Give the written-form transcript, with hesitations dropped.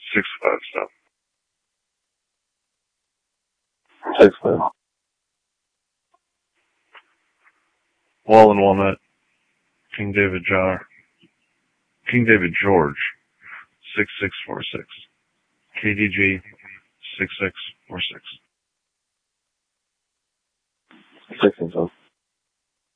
6-5 stuff. 6-5. Wall and Walnut, King David George, 6646. KDG, 6646. 6-5.